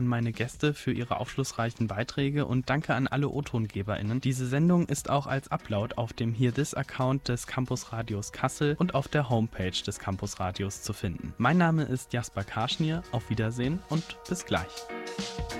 meine Gäste für ihre aufschlussreichen Beiträge und danke an alle O-TongeberInnen. Diese Sendung ist auch als Upload auf dem Hear This-Account des Campusradios Kassel und auf der Homepage des Campusradios zu finden. Mein Name ist Jasper Karschnier, auf Wiedersehen und bis gleich.